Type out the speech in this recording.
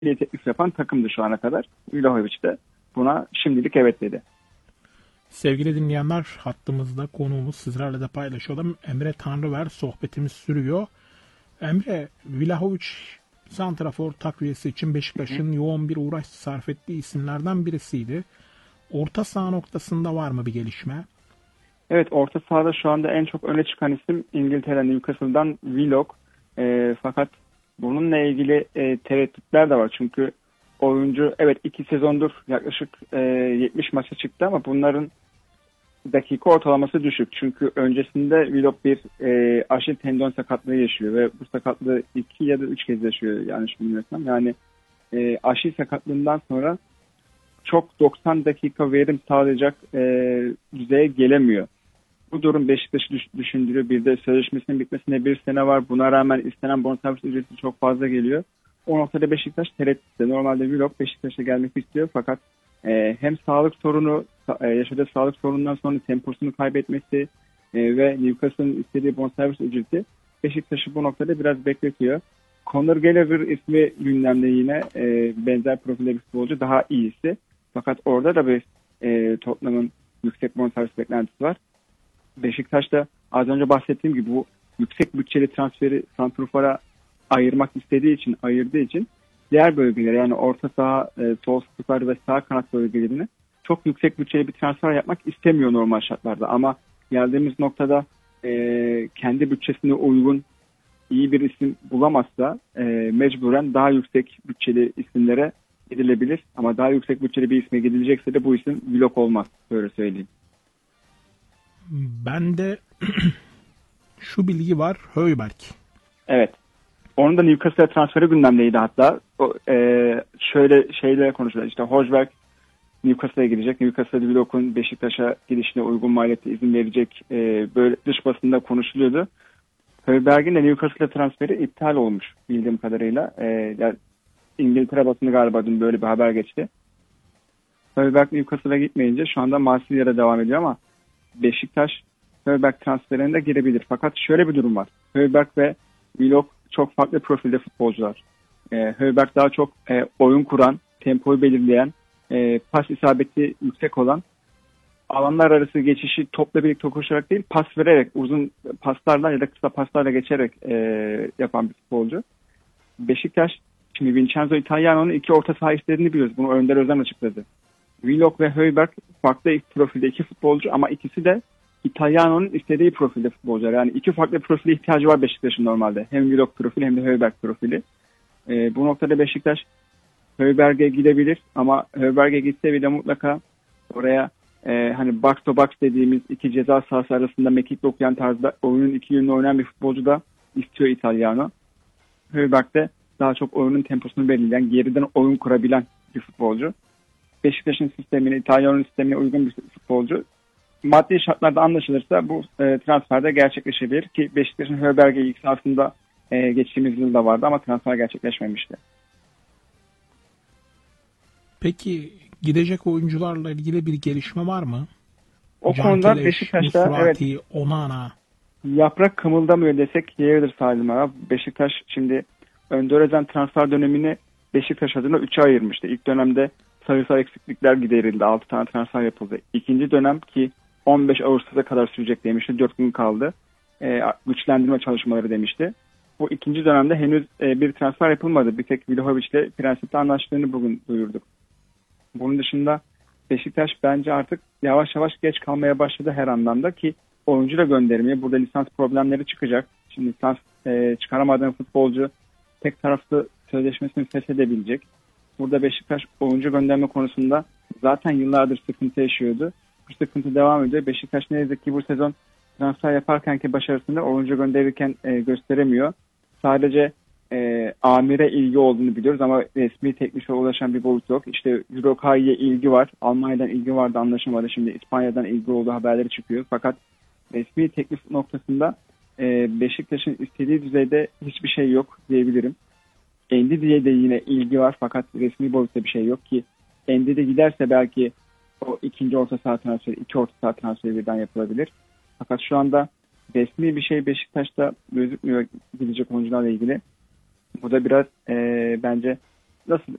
teklif yapan takımdı şu ana kadar. Vlahovic de buna şimdilik evet dedi. Sevgili dinleyenler, hattımızda konuğumuz sizlerle de paylaşalım. Emre Tanrıver, sohbetimiz sürüyor. Emre, Vlahovic santrafor takviyesi için Beşiktaş'ın yoğun bir uğraş sarf ettiği isimlerden birisiydi. Orta saha noktasında var mı bir gelişme? Evet, orta sahada şu anda en çok öne çıkan isim İngiltere Newcastle'dan Willock. Fakat bununla ilgili tereddütler de var. Çünkü oyuncu evet 2 sezondur yaklaşık 70 maça çıktı ama bunların dakika ortalaması düşük. Çünkü öncesinde Willock bir Aşil tendon sakatlığı yaşıyor ve bu sakatlığı 2 ya da 3 kez yaşıyor yanlış bilmiyorsam. Yani Aşil sakatlığından sonra çok 90 dakika verim sağlayacak düzeye gelemiyor. Bu durum Beşiktaş'ı düşündürüyor. Bir de sözleşmesinin bitmesine 1 sene var. Buna rağmen istenen bonservis ücreti çok fazla geliyor. O noktada Beşiktaş tereddütte. Normalde Willock Beşiktaş'a gelmek istiyor fakat hem sağlık sorunu, yaşadığı sağlık sorunundan sonra temposunu kaybetmesi ve Newcastle'ın istediği bonservis ücreti Beşiktaş'ı bu noktada biraz bekletiyor. Conor Gallagher ismi gündemde yine benzer profilde bir futbolcu, daha iyisi. Fakat orada da bir Tottenham'ın yüksek bonservis beklentisi var. Beşiktaş'ta az önce bahsettiğim gibi bu yüksek bütçeli transferi santrofora ayırdığı için diğer bölgelere yani orta saha, sol stoper ve sağ kanat bölgelerini çok yüksek bütçeli bir transfer yapmak istemiyor normal şartlarda. Ama geldiğimiz noktada kendi bütçesine uygun iyi bir isim bulamazsa mecburen daha yüksek bütçeli isimlere gidilebilir. Ama daha yüksek bütçeli bir isme gidilecekse de bu isim Willock olmaz. Böyle söyleyeyim. Ben de şu bilgi var. Højbjerg. Evet. Onun da Newcastle'a transferi gündemdeydi hatta. Şöyle şeyler konuşuyorlar. İşte Højbjerg Newcastle'a gidecek. Newcastle'da Willock'un Beşiktaş'a gidişine uygun maliyete izin verecek. Böyle dış basında konuşuluyordu. Højbjerg'in de Newcastle'a transferi iptal olmuş bildiğim kadarıyla. Yani İngiltere basını galiba dün böyle bir haber geçti. Højbjerg Newcastle'a gitmeyince şu anda Marsilya'da devam ediyor ama Beşiktaş Højbjerg transferine de girebilir. Fakat şöyle bir durum var. Højbjerg ve Willock çok farklı profilde futbolcular. Højbjerg daha çok oyun kuran, tempoyu belirleyen, pas isabeti yüksek olan, alanlar arası geçişi topla birlikte koşarak değil, pas vererek, uzun paslarla ya da kısa paslarla geçerek yapan bir futbolcu. Beşiktaş, şimdi Vincenzo Italiano'nun 2 orta saha istediğini biliyoruz. Bunu Önder Özen açıkladı. Willock ve Højbjerg farklı profilde 2 futbolcu ama ikisi de Italiano'nun istediği profilde futbolcular. Yani 2 farklı profile ihtiyacı var Beşiktaş'ın normalde. Hem Willock profili hem de Højbjerg profili. Bu noktada Beşiktaş Højbjerg'e gidebilir ama Højbjerg'e gitse bile mutlaka oraya hani box to box dediğimiz 2 ceza sahası arasında mekik okuyan tarzda oyunun 2 yönünü oynayan bir futbolcu da istiyor Italiano. Højbjerg de daha çok oyunun temposunu belirleyen, geriden oyun kurabilen bir futbolcu. Beşiktaş'ın sistemine, İtalya'nın sistemine uygun bir futbolcu. Maddi şartlarda anlaşılırsa bu transferde gerçekleşebilir ki Beşiktaş'ın Højbjerg'e ilk aslında geçtiğimiz yılda vardı ama transfer gerçekleşmemişti. Peki gidecek oyuncularla ilgili bir gelişme var mı? O Can konuda Keleş, Beşiktaş'ta Musrati, Onana. Yaprak kımıldamıyor desek yeridir Salim. Beşiktaş şimdi Önder Özen transfer dönemini Beşiktaş adına 3'e ayırmıştı. İlk dönemde sayısal eksiklikler giderildi. 6 tane transfer yapıldı. İkinci dönem ki 15 Ağustos'a kadar sürecek demişti. 4 gün kaldı. Güçlendirme çalışmaları demişti. Bu ikinci dönemde henüz bir transfer yapılmadı. Bir tek Vlahovic ile prensipte anlaştığını bugün duyurduk. Bunun dışında Beşiktaş bence artık yavaş yavaş geç kalmaya başladı her anlamda ki oyuncu da göndermeye. Burada lisans problemleri çıkacak. Şimdi lisans çıkaramadığın futbolcu tek taraflı sözleşmesini feshedebilecek. Burada Beşiktaş oyuncu gönderme konusunda zaten yıllardır sıkıntı yaşıyordu. Bu sıkıntı devam ediyor. Beşiktaş ne yazık ki bu sezon transfer yaparkenki başarısını oyuncu gönderirken gösteremiyor. Sadece Amir'e ilgi olduğunu biliyoruz ama resmi teklife ulaşan bir boyut yok. İşte Eurokay'ye ilgi var. Almanya'dan ilgi vardı, anlaşılmadı. Şimdi İspanya'dan ilgi olduğu haberleri çıkıyor. Fakat resmi teklif noktasında Beşiktaş'ın istediği düzeyde hiçbir şey yok diyebilirim. Endidi'ye de yine ilgi var fakat resmi boyutta bir şey yok ki Endidi giderse belki o ikinci orta saha transferi, 2 orta saha transferi birden yapılabilir. Fakat şu anda resmi bir şey Beşiktaş'ta gözükmüyor gidecek oyuncularla ilgili. Bu da biraz bence nasıl